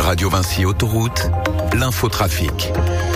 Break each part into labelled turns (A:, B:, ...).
A: Radio Vinci Autoroute, l'infotrafic.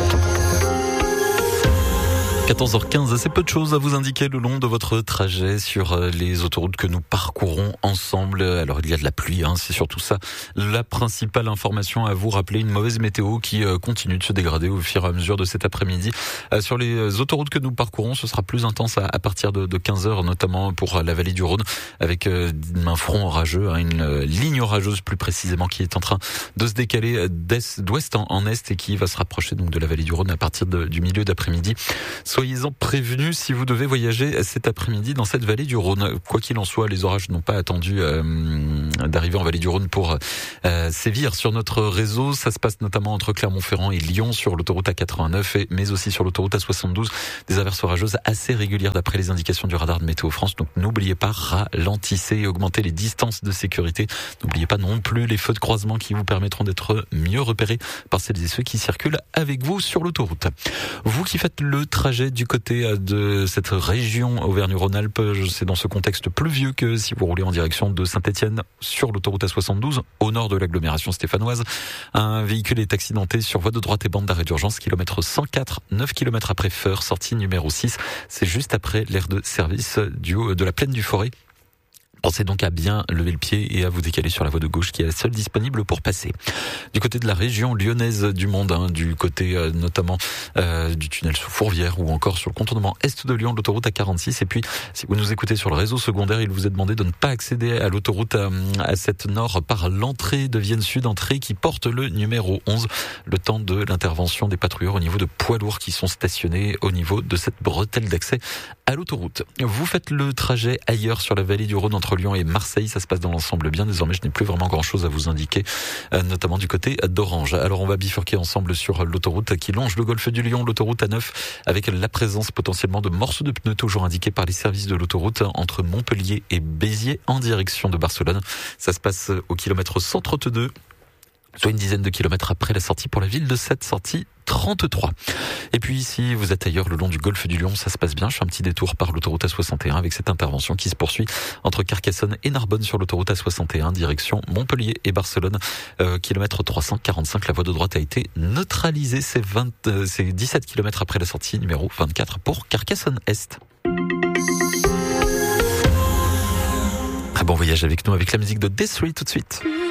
B: 14h15, assez peu de choses à vous indiquer le long de votre trajet sur les autoroutes que nous parcourons ensemble. Alors il y a de la pluie, c'est surtout ça. La principale information à vous rappeler, une mauvaise météo qui continue de se dégrader au fur et à mesure de cet après-midi. Sur les autoroutes que nous parcourons, ce sera plus intense à partir de 15h, notamment pour la vallée du Rhône, avec un front orageux, une ligne orageuse plus précisément qui est en train de se décaler d'ouest en est et qui va se rapprocher donc de la vallée du Rhône à partir du milieu d'après-midi. Soyez-en prévenus si vous devez voyager cet après-midi dans cette vallée du Rhône. Quoi qu'il en soit, les orages n'ont pas attendu d'arriver en vallée du Rhône pour sévir sur notre réseau. Ça se passe notamment entre Clermont-Ferrand et Lyon sur l'autoroute A89, mais aussi sur l'autoroute A72. Des averses orageuses assez régulières d'après les indications du radar de Météo France. Donc n'oubliez pas, ralentissez et augmentez les distances de sécurité. N'oubliez pas non plus les feux de croisement qui vous permettront d'être mieux repérés par celles et ceux qui circulent avec vous sur l'autoroute. Vous qui faites le trajet du côté de cette région Auvergne-Rhône-Alpes, c'est dans ce contexte pluvieux que si vous roulez en direction de Saint-Étienne sur l'autoroute A72, au nord de l'agglomération stéphanoise, un véhicule est accidenté sur voie de droite et bande d'arrêt d'urgence, kilomètre 104, 9 km après Feur, sortie numéro 6. C'est juste après l'aire de service de la plaine du Forêt. Pensez donc à bien lever le pied et à vous décaler sur la voie de gauche qui est la seule disponible pour passer. Du côté de la région lyonnaise du monde, du côté notamment du tunnel sous Fourvière ou encore sur le contournement est de Lyon, de l'autoroute A46. Et puis, si vous nous écoutez sur le réseau secondaire, il vous est demandé de ne pas accéder à l'autoroute A7 Nord par l'entrée de Vienne Sud, entrée qui porte le numéro 11, le temps de l'intervention des patrouilleurs au niveau de poids lourds qui sont stationnés au niveau de cette bretelle d'accès à l'autoroute. Vous faites le trajet ailleurs sur la vallée du Rhône entre Lyon et Marseille, ça se passe dans l'ensemble bien. Désormais, je n'ai plus vraiment grand-chose à vous indiquer, notamment du côté d'Orange. Alors, on va bifurquer ensemble sur l'autoroute qui longe le golfe du Lion, l'autoroute A9, avec la présence potentiellement de morceaux de pneus, toujours indiqués par les services de l'autoroute, entre Montpellier et Béziers en direction de Barcelone. Ça se passe au kilomètre 132, soit une dizaine de kilomètres après la sortie pour la ville de cette sortie 33. Et puis si vous êtes ailleurs le long du golfe du Lion, ça se passe bien. Je fais un petit détour par l'autoroute A61 avec cette intervention qui se poursuit entre Carcassonne et Narbonne sur l'autoroute A61 direction Montpellier et Barcelone. Kilomètre 345, la voie de droite a été neutralisée. C'est 17 kilomètres après la sortie numéro 24 pour Carcassonne-Est. Très bon voyage avec nous avec la musique de Desiree tout de suite.